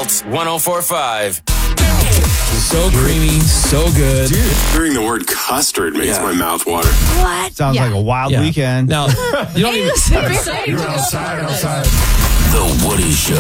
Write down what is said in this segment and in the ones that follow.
Alt 104.5. So creamy, so good. Dude, hearing the word custard makes my mouth water. What? Sounds like a wild weekend. Now, you don't even... outside. The Woody Show.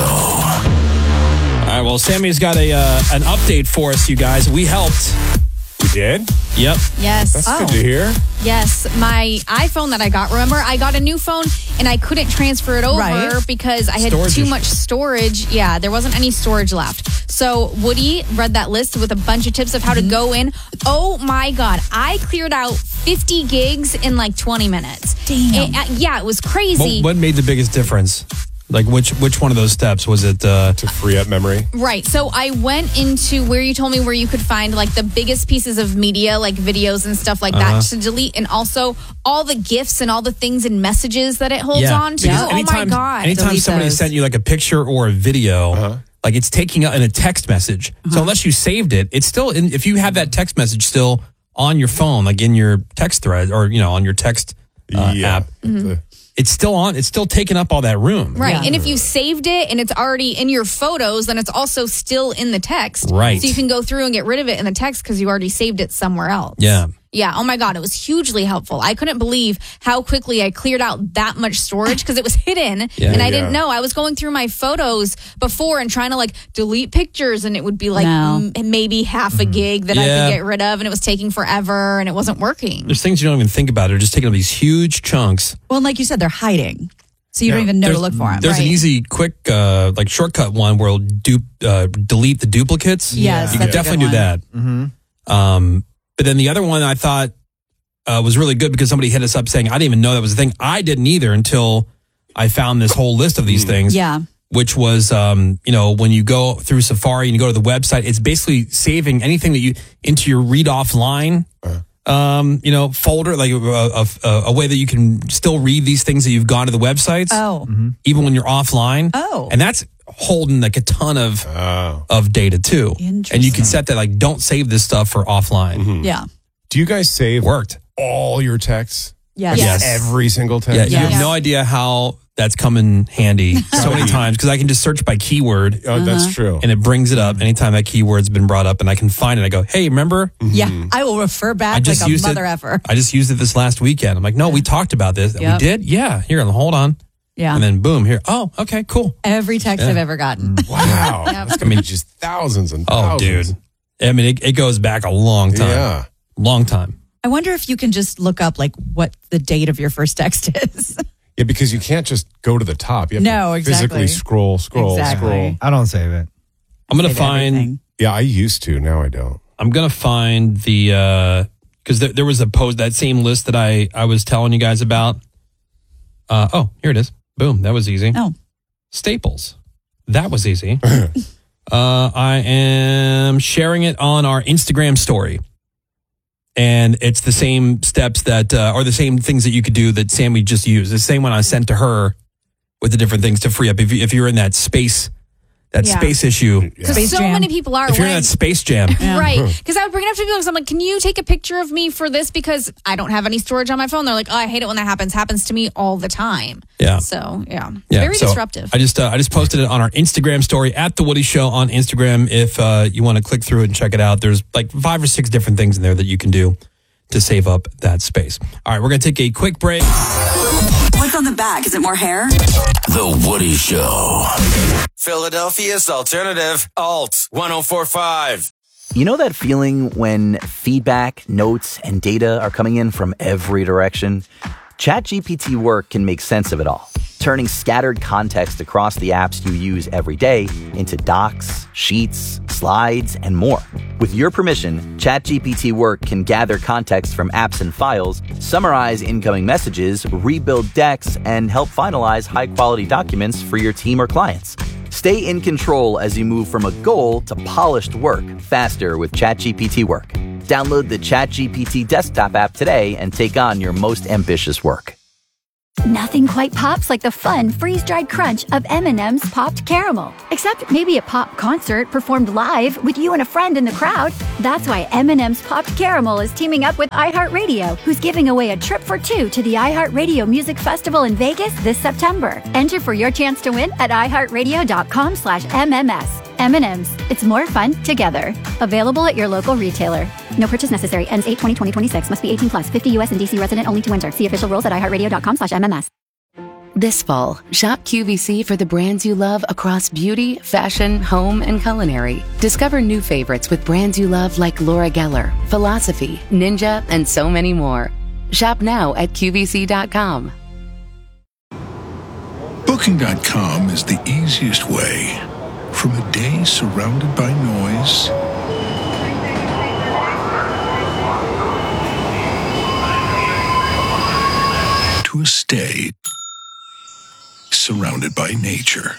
All right, well, Sammy's got an update for us, you guys. We helped. We did? Yep. Yes. That's good to hear. Yes, my iPhone that I got, remember, I got a new phone and I couldn't transfer it over because I had Storage too issue. much storage. Yeah, there wasn't any storage left. So Woody read that list with a bunch of tips of how to go in. Oh my God, I cleared out 50 gigs in like 20 minutes. Damn. It was crazy. What made the biggest difference? Like, which one of those steps was it? To free up memory. Right. So I went into where you told me where you could find like the biggest pieces of media, like videos and stuff like that to delete. And also all the GIFs and all the things and messages that it holds on to. Because Oh my God. Anytime Delete somebody those. sent you like a picture or a video, like it's taking out in a text message. So unless you saved it, it's still in, if you have that text message still on your phone, like in your text thread or, on your text app. It's still on. It's still taking up all that room. Right. Yeah. And if you saved it and it's already in your photos, then it's also still in the text. Right. So you can go through and get rid of it in the text because you already saved it somewhere else. Yeah. Yeah. Oh my God. It was hugely helpful. I couldn't believe how quickly I cleared out that much storage because it was hidden and I didn't know. I was going through my photos before and trying to like delete pictures and it would be like maybe half a gig that I could get rid of and it was taking forever and it wasn't working. There's things you don't even think about. They're just taking up these huge chunks. Well, and like you said, they're hiding. So you don't even know to look for them. There's an easy, quick, like shortcut one where it'll delete the duplicates. Yes, you can that's a definitely do good that. Mm-hmm. But then the other one I thought was really good because somebody hit us up saying, I didn't even know that was a thing. I didn't either until I found this whole list of these things. Yeah. Which was, when you go through Safari and you go to the website, it's basically saving anything that you into your read offline, folder, like a way that you can still read these things that you've gone to the websites. Oh. Even when you're offline. Oh. And that's holding like a ton of data too. And you can set that like, don't save this stuff for offline. Yeah. Do you guys save Worked. all your texts? Yes. Yes. Every single text? Yeah, you Yes. have no idea how that's come in handy so many times because I can just search by keyword Oh, that's true. and it brings it up anytime that keyword's been brought up and I can find it. I go, hey, remember? Yeah. I will refer back I just like a used mother it. effer. I just used it this last weekend. I'm like, no, we talked about this. Yep. We did? Yeah. Here, hold on. Yeah. And then boom, here. Oh, okay, cool. Every text I've ever gotten. Wow. That's going to be just thousands and Oh, thousands. dude. I mean, it goes back a long time. Yeah. Long time. I wonder if you can just look up like what the date of your first text is. Yeah, because you can't just go to the top. You have No, to exactly. physically scroll. Exactly. I don't save it. I'm gonna Save find. everything. Yeah, I used to. Now I don't. I'm gonna find the because there was a post, that same list that I was telling you guys about. Here it is. Boom. That was easy. Oh. Staples. That was easy. I am sharing it on our Instagram story. And it's the same steps that are the same things that you could do that Sammy just used. The same one I sent to her with the different things to free up. If you're in that space issue. Because Space so Jam. many people are. If you're in that space jam. Right. Because I would bring it up to people because I'm like, can you take a picture of me for this? Because I don't have any storage on my phone. They're like, oh, I hate it when that happens. Happens to me all the time. Yeah. So, very so disruptive. I just posted it on our Instagram story at The Woody Show on Instagram. If you want to click through it and check it out, there's like 5 or 6 different things in there that you can do to save up that space. All right, we're going to take a quick break. What's on the back? Is it more hair? The Woody Show. Philadelphia's alternative, Alt 104.5. You know that feeling when feedback, notes, and data are coming in from every direction? ChatGPT Work can make sense of it all, turning scattered context across the apps you use every day into docs, sheets, slides, and more. With your permission, ChatGPT Work can gather context from apps and files, summarize incoming messages, rebuild decks, and help finalize high-quality documents for your team or clients. Stay in control as you move from a goal to polished work faster with ChatGPT Work. Download the ChatGPT desktop app today and take on your most ambitious work. Nothing quite pops like the fun freeze-dried crunch of M&M's Popped Caramel. Except maybe a pop concert performed live with you and a friend in the crowd. That's why M&M's Popped Caramel is teaming up with iHeartRadio, who's giving away a trip for 2 to the iHeartRadio Music Festival in Vegas this September. Enter for your chance to win at iHeartRadio.com/MMS. M&M's. It's more fun together. Available at your local retailer. No purchase necessary. Ends 8/20/2026. Must be 18 plus. 50 U.S. and D.C. resident only to enter. See official rules at iHeartRadio.com/MMS. This fall, shop QVC for the brands you love across beauty, fashion, home, and culinary. Discover new favorites with brands you love like Laura Geller, Philosophy, Ninja, and so many more. Shop now at QVC.com. Booking.com is the easiest way. From a day surrounded by noise to a stay surrounded by nature.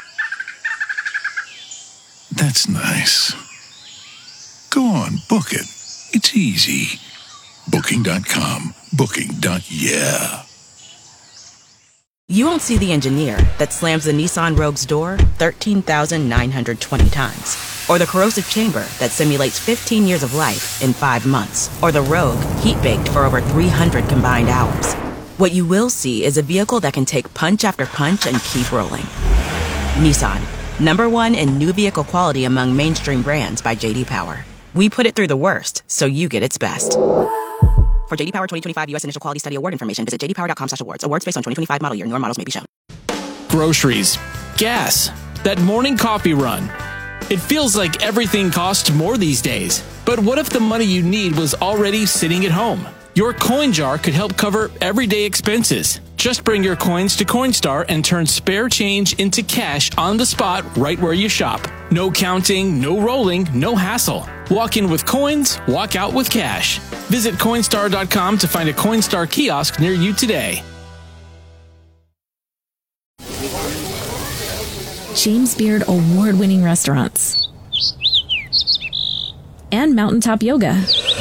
That's nice. Go on, book it. It's easy. Booking.com. Booking.yeah. You won't see the engineer that slams the Nissan Rogue's door 13,920 times. Or the corrosive chamber that simulates 15 years of life in 5 months. Or the Rogue heat-baked for over 300 combined hours. What you will see is a vehicle that can take punch after punch and keep rolling. Nissan, #1 in new vehicle quality among mainstream brands by J.D. Power. We put it through the worst, so you get its best. For J.D. Power 2025 U.S. Initial Quality Study Award information, visit jdpower.com/awards. Awards based on 2025 model year. Newer models may be shown. Groceries, gas, that morning coffee run. It feels like everything costs more these days. But what if the money you need was already sitting at home? Your coin jar could help cover everyday expenses. Just bring your coins to Coinstar and turn spare change into cash on the spot right where you shop. No counting, no rolling, no hassle. Walk in with coins, walk out with cash. Visit Coinstar.com to find a Coinstar kiosk near you today. James Beard award-winning restaurants. And mountaintop yoga.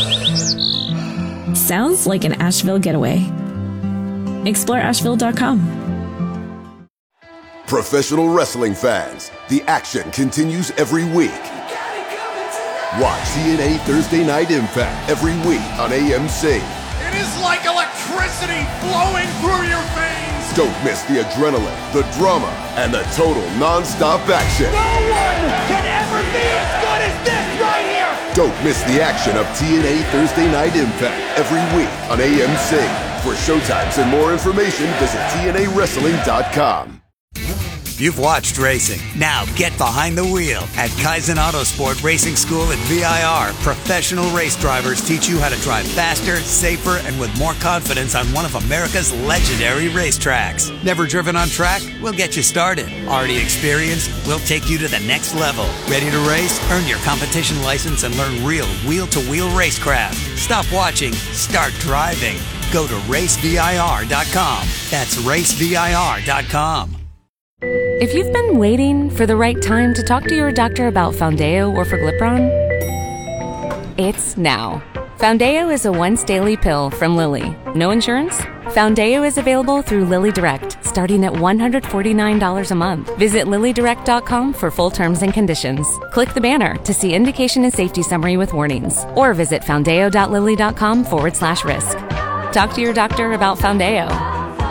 Sounds like an Asheville getaway. Explore Asheville.com. Professional wrestling fans, the action continues every week. Watch TNA Thursday Night Impact every week on AMC. It is like electricity flowing through your veins. Don't miss the adrenaline, the drama, and the total non-stop action. No one can ever be as good as this right here. Don't miss the action of TNA Thursday Night Impact every week on AMC. For showtimes and more information, visit TNAWrestling.com. You've watched racing. Now get behind the wheel. At Kaizen Autosport Racing School at VIR, professional race drivers teach you how to drive faster, safer, and with more confidence on one of America's legendary racetracks. Never driven on track? We'll get you started. Already experienced? We'll take you to the next level. Ready to race? Earn your competition license and learn real wheel-to-wheel racecraft. Stop watching. Start driving. Go to racevir.com. That's racevir.com. If you've been waiting for the right time to talk to your doctor about Foundeo or Forglipron, it's now. Foundeo is a once-daily pill from Lilly. No insurance? Foundeo is available through Lilly Direct, starting at $149 a month. Visit LillyDirect.com for full terms and conditions. Click the banner to see indication and safety summary with warnings, or visit foundeo.lilly.com/risk. Talk to your doctor about Foundeo.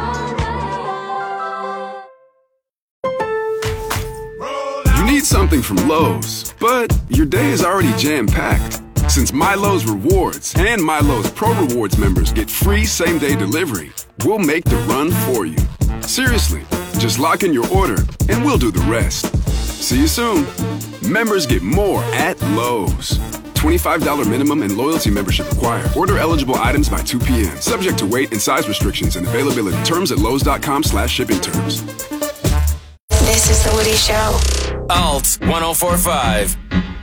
Need something from Lowe's, but your day is already jam-packed. Since MyLowe's Rewards and MyLowe's Pro Rewards members get free same-day delivery, we'll make the run for you. Seriously, just lock in your order and we'll do the rest. See you soon. Members get more at Lowe's. $25 minimum and loyalty membership required. Order eligible items by 2 p.m. Subject to weight and size restrictions and availability. Terms at Lowes.com/shipping terms. This is The Woody Show. Alt 1045.